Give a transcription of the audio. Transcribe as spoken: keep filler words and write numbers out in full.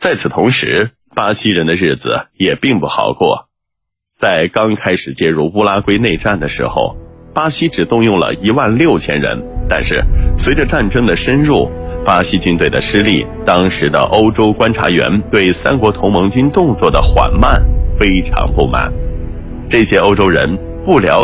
在此同时，巴西人的日子也并不好过。在刚开始介入乌拉圭内战的时候，巴西只动用了一万六千人，但是随着战争的深入，巴西军队的失利，当时的欧洲观察员对三国同盟军动作的缓慢非常不满。这些欧洲人不了